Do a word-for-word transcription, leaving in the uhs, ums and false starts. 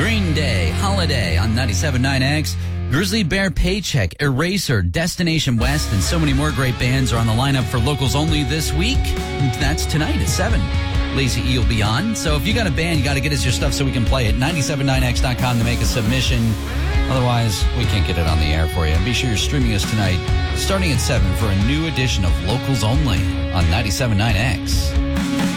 Green Day, Holiday on ninety-seven point nine X. Grizzly Bear, Paycheck, Eraser, Destination West, and so many more great bands are on the lineup for Locals Only this week. That's tonight at seven. Lazy E will be on. So if you got a band, you got to get us your stuff so we can play it. ninety-seven point nine X dot com to make a submission. Otherwise, we can't get it on the air for you. And be sure you're streaming us tonight, starting at seven, for a new edition of Locals Only on ninety-seven point nine X.